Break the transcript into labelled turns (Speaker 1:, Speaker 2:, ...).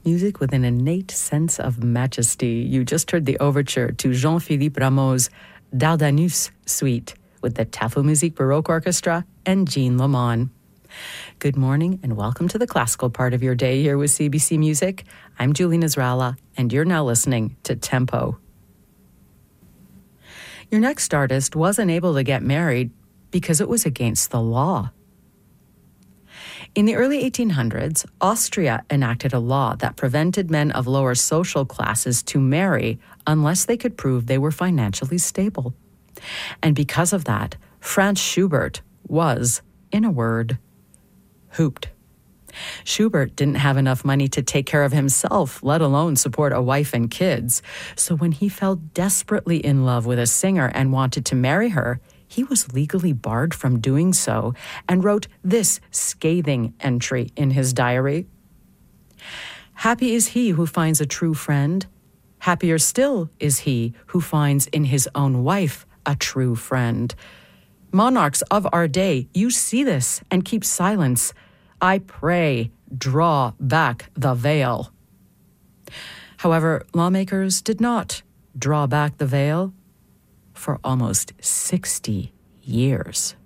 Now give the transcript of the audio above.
Speaker 1: music with an innate sense of majesty. You just heard the overture to Jean-Philippe Rameau's Dardanus Suite with the Tafu Musique Baroque Orchestra and Jean Lamont. Good morning and welcome to the classical part of your day here with CBC Music. I'm Julie Nasrallah and you're now listening to Tempo. Your next artist wasn't able to get married because it was against the law. In the early 1800s, Austria enacted a law that prevented men of lower social classes to marry unless they could prove they were financially stable. And because of that, Franz Schubert was, in a word, hooped. Schubert didn't have enough money to take care of himself, let alone support a wife and kids. So when he fell desperately in love with a singer and wanted to marry her, he was legally barred from doing so and wrote this scathing entry in his diary. Happy is he who finds a true friend. Happier still is he who finds in his own wife a true friend. Monarchs of our day, you see this and keep silence. I pray, draw back the veil. However, lawmakers did not draw back the veil for almost 60 years.